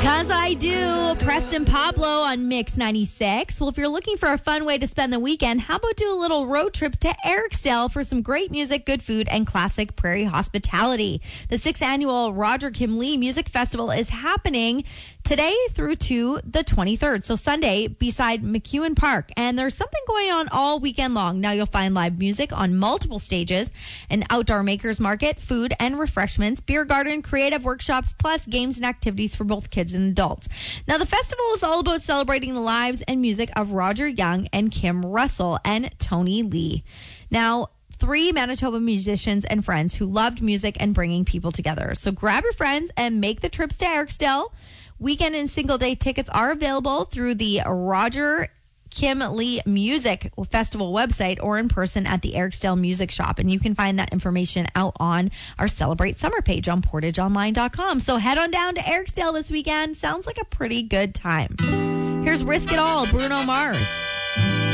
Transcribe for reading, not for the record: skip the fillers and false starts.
'Cause I do. Preston Pablo on Mix 96. Well, if you're looking for a fun way to spend the weekend, how about do a little road trip to Eriksdale for some great music, good food, and classic prairie hospitality. The 6th annual Roger Kim Lee Music Festival is happening today through to the 23rd. So Sunday beside McEwen Park. And there's something going on all weekend long. Now you'll find live music on multiple stages, an outdoor makers market, food and refreshments, beer garden, creative workshops, plus games and activities for both kids and adults. Now the festival is all about celebrating the lives and music of Roger Young and Kim Russell and Tony Lee. Now, 3 Manitoba musicians and friends who loved music and bringing people together. So grab your friends and make the trips to Eriksdale. Weekend and single day tickets are available through the Roger Kim Lee Music Festival website or in person at the Eriksdale Music Shop. And you can find that information out on our Celebrate Summer page on portageonline.com. So head on down to Eriksdale this weekend. Sounds like a pretty good time. Here's Risk It All, Bruno Mars.